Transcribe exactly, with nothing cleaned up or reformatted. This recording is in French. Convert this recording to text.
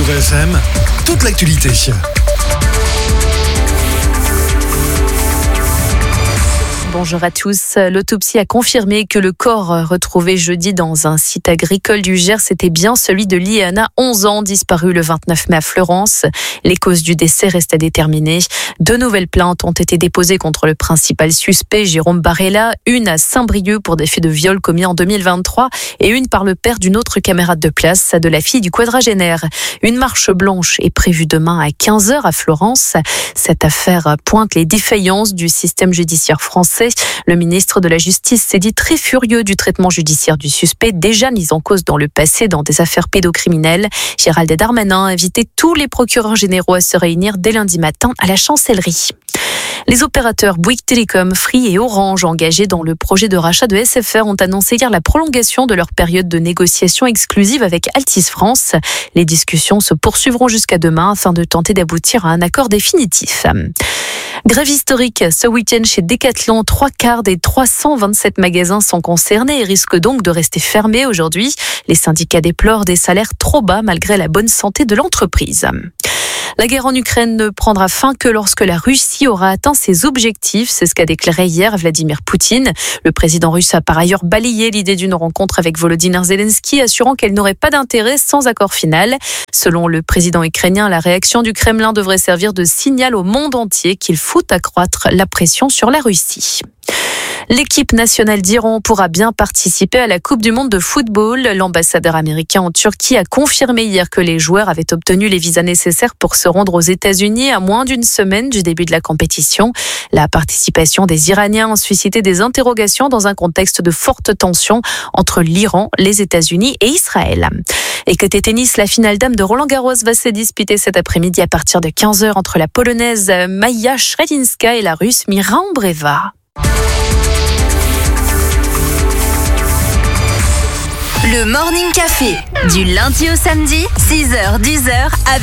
Amour F M, toute l'actualité. Bonjour à tous. L'autopsie a confirmé que le corps retrouvé jeudi dans un site agricole du Gers était bien celui de Liana, onze ans, disparue le vingt-neuf mai à Fleurance. Les causes du décès restent à déterminer. Deux nouvelles plaintes ont été déposées contre le principal suspect, Jérôme Barella, une à Saint-Brieuc pour des faits de viol commis en deux mille vingt-trois et une par le père d'une autre camarade de classe, celle de la fille du quadragénaire. Une marche blanche est prévue demain à quinze heures à Florence. Cette affaire pointe les défaillances du système judiciaire français. Le ministre de la Justice s'est dit très furieux du traitement judiciaire du suspect, déjà mis en cause dans le passé dans des affaires pédocriminelles. Gérald Darmanin a invité tous les procureurs généraux à se réunir dès lundi matin à la chancellerie. Les opérateurs Bouygues Telecom, Free et Orange, engagés dans le projet de rachat de S F R, ont annoncé hier la prolongation de leur période de négociation exclusive avec Altice France. Les discussions se poursuivront jusqu'à demain afin de tenter d'aboutir à un accord définitif. Grève historique ce week-end chez Decathlon. Trois quarts des trois cent vingt-sept magasins sont concernés et risquent donc de rester fermés aujourd'hui. Les syndicats déplorent des salaires trop bas malgré la bonne santé de l'entreprise. La guerre en Ukraine ne prendra fin que lorsque la Russie aura atteint ses objectifs. C'est ce qu'a déclaré hier Vladimir Poutine. Le président russe a par ailleurs balayé l'idée d'une rencontre avec Volodymyr Zelensky, assurant qu'elle n'aurait pas d'intérêt sans accord final. Selon le président ukrainien, la réaction du Kremlin devrait servir de signal au monde entier qu'il faut accroître la pression sur la Russie. L'équipe nationale d'Iran pourra bien participer à la Coupe du monde de football. L'ambassadeur américain en Turquie a confirmé hier que les joueurs avaient obtenu les visas nécessaires pour se rendre aux États-Unis à moins d'une semaine du début de la compétition. La participation des Iraniens a suscité des interrogations dans un contexte de forte tension entre l'Iran, les États-Unis et Israël. Et côté tennis, la finale dame de Roland-Garros va se disputer cet après-midi à partir de quinze heures entre la Polonaise Maja Shredinska et la Russe Mira Andreeva. Le Morning Café, du lundi au samedi, six heures dix heures avec